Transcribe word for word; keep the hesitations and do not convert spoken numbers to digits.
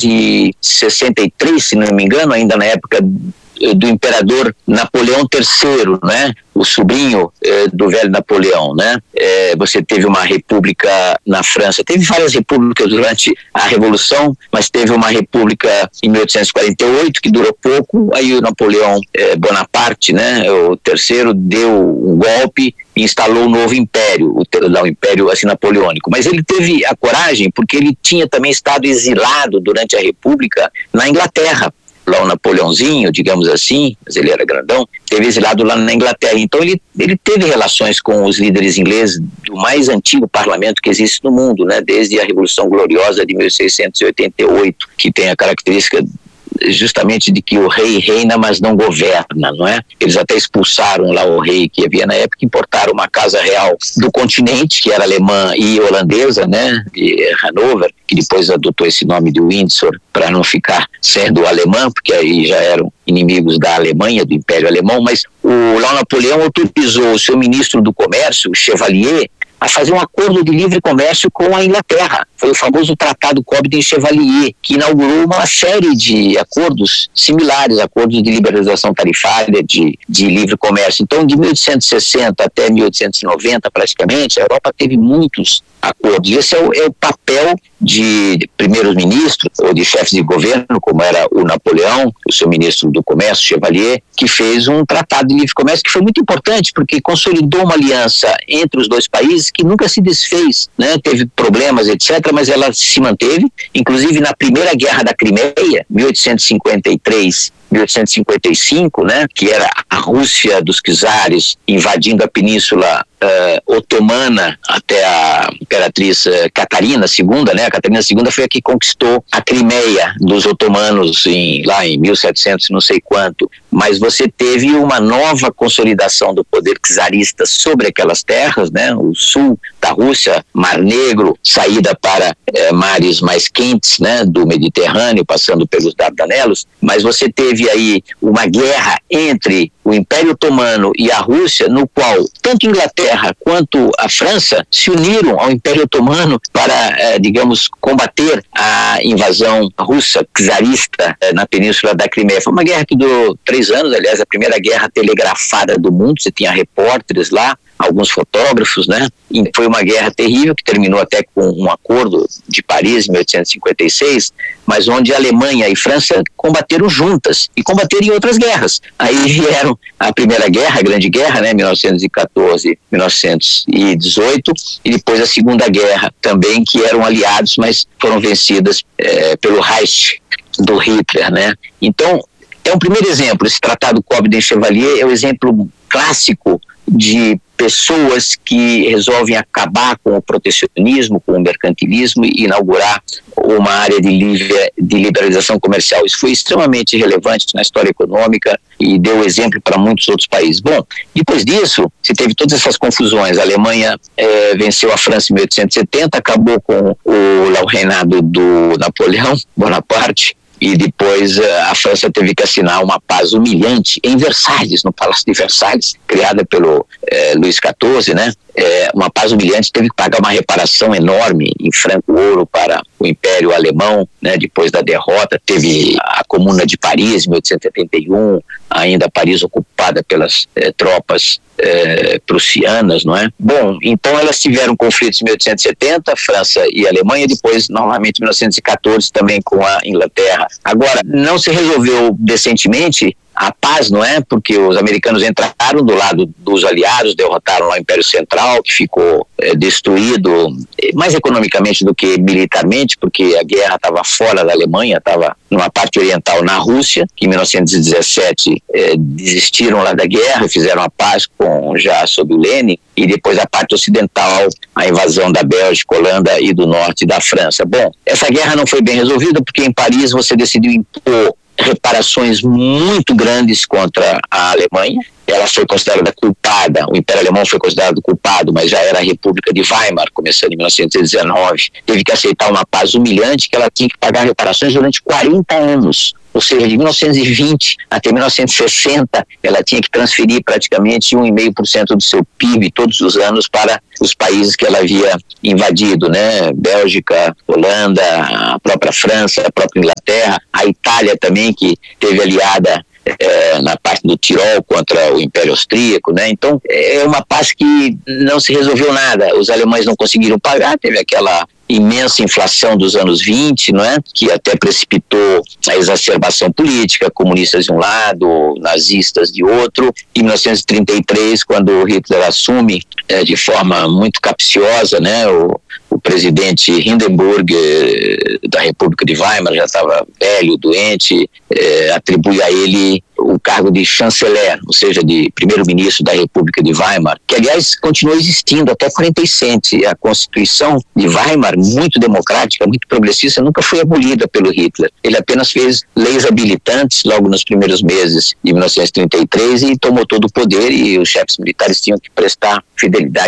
e sessenta e três, se não me engano, ainda na época do imperador Napoleão terceiro, né? O sobrinho eh, do velho Napoleão, né? Eh, você teve uma república na França, teve várias repúblicas durante a Revolução, mas teve uma república em mil oitocentos e quarenta e oito que durou pouco. Aí o Napoleão eh, Bonaparte, né? O terceiro, deu um golpe e instalou um novo império, o, o império assim, napoleônico. Mas ele teve a coragem porque ele tinha também estado exilado durante a república na Inglaterra. Lá o Napoleãozinho, digamos assim, mas ele era grandão, teve exilado lá na Inglaterra. Então ele, ele teve relações com os líderes ingleses do mais antigo parlamento que existe no mundo, né? Desde a Revolução Gloriosa de mil seiscentos e oitenta e oito, que tem a característica justamente de que o rei reina, mas não governa, não é? Eles até expulsaram lá o rei que havia na época, importaram uma casa real do continente, que era alemã e holandesa, né? De Hanover, que depois adotou esse nome de Windsor para não ficar sendo alemã, porque aí já eram inimigos da Alemanha, do Império Alemão. Mas o lá Napoleão autorizou o seu ministro do Comércio, o Chevalier, a fazer um acordo de livre comércio com a Inglaterra. Foi o famoso Tratado Cobden-Chevalier, que inaugurou uma série de acordos similares, acordos de liberalização tarifária, de, de livre comércio. Então, de mil oitocentos e sessenta até mil oitocentos e noventa, praticamente, a Europa teve muitos acordos. Esse é o, é o papel de, de primeiros ministros ou de chefes de governo, como era o Napoleão, o seu ministro do Comércio, Chevalier, que fez um tratado de livre comércio que foi muito importante, porque consolidou uma aliança entre os dois países que nunca se desfez, né? Teve problemas, etcétera, mas ela se manteve. Inclusive na Primeira Guerra da Crimeia, mil oitocentos e cinquenta e três, mil oitocentos e cinquenta e cinco, né? Que era a Rússia dos czares invadindo a Península uh, Otomana até a imperatriz uh, Catarina segunda, né? A Catarina segunda foi a que conquistou a Crimeia dos otomanos em, lá em mil e setecentos, não sei quanto. Mas você teve uma nova consolidação do poder czarista sobre aquelas terras, né? O sul da Rússia, Mar Negro, saída para eh, mares mais quentes, né? Do Mediterrâneo, passando pelos Dardanelos. Mas você teve aí uma guerra entre o Império Otomano e a Rússia, no qual tanto a Inglaterra quanto a França se uniram ao Império Otomano para, eh, digamos, combater a invasão russa czarista eh, na Península da Crimeia. Foi uma guerra que durou três anos, aliás, a primeira guerra telegrafada do mundo. Você tinha repórteres lá, alguns fotógrafos, né? E foi uma guerra terrível que terminou até com um acordo de Paris em mil oitocentos e cinquenta e seis, mas onde a Alemanha e França combateram juntas e combateram em outras guerras. Aí vieram a Primeira Guerra, a Grande Guerra, né? mil novecentos e quatorze, mil novecentos e dezoito, e depois a Segunda Guerra também, que eram aliados, mas foram vencidas eh, pelo Reich do Hitler, né? Então, é um primeiro exemplo. Esse Tratado Cobden-Chevalier é o exemplo clássico de pessoas que resolvem acabar com o protecionismo, com o mercantilismo e inaugurar uma área de, livre, de liberalização comercial. Isso foi extremamente relevante na história econômica e deu exemplo para muitos outros países. Bom, depois disso, se teve todas essas confusões. A Alemanha eh, venceu a França em mil oitocentos e setenta, acabou com o, o reinado do Napoleão Bonaparte, e depois a França teve que assinar uma paz humilhante em Versalhes, no Palácio de Versalhes, criada pelo eh, Luís quatorze, né? É, uma paz humilhante, teve que pagar uma reparação enorme em franco-ouro para o Império Alemão, né? Depois da derrota. Teve a Comuna de Paris, em mil oitocentos e setenta e um, ainda Paris ocupada pelas eh, tropas eh, prussianas, não é? Bom, então elas tiveram conflitos em mil oitocentos e setenta, França e Alemanha, depois novamente em mil novecentos e quatorze também com a Inglaterra. Agora, não se resolveu decentemente a paz, não é? Porque os americanos entraram do lado dos aliados, derrotaram lá o Império Central, que ficou é, destruído mais economicamente do que militarmente, porque a guerra estava fora da Alemanha, estava numa parte oriental na Rússia, que em mil novecentos e dezessete é, desistiram lá da guerra, fizeram a paz com, já sob o Lenin, e depois a parte ocidental, a invasão da Bélgica, Holanda e do norte da França. Bom, essa guerra não foi bem resolvida, porque em Paris você decidiu impor reparações muito grandes contra a Alemanha. ela foi considerada culpada, o Império Alemão foi considerado culpado, mas já era a República de Weimar, começando em mil novecentos e dezenove, teve que aceitar uma paz humilhante que ela tinha que pagar reparações durante quarenta anos. Ou seja, de mil novecentos e vinte até mil novecentos e sessenta, ela tinha que transferir praticamente um vírgula cinco por cento do seu P I B todos os anos para os países que ela havia invadido, né? Bélgica, Holanda, a própria França, a própria Inglaterra, a Itália também, que teve aliada É, na parte do Tirol contra o Império Austríaco, né? Então é uma paz que não se resolveu nada, os alemães não conseguiram pagar, teve aquela imensa inflação dos anos vinte, não é? Que até precipitou a exacerbação política, comunistas de um lado, nazistas de outro. Em mil novecentos e trinta e três, quando Hitler assume é, de forma muito capciosa, né? O, o presidente Hindenburg eh, da República de Weimar já estava velho, doente, eh, atribui a ele o cargo de chanceler, ou seja, de primeiro-ministro da República de Weimar, que aliás continuou existindo até quarenta e sete. A Constituição de Weimar, muito democrática, muito progressista, nunca foi abolida pelo Hitler. Ele apenas fez leis habilitantes logo nos primeiros meses de mil novecentos e trinta e três e tomou todo o poder, e os chefes militares tinham que prestar fidelidade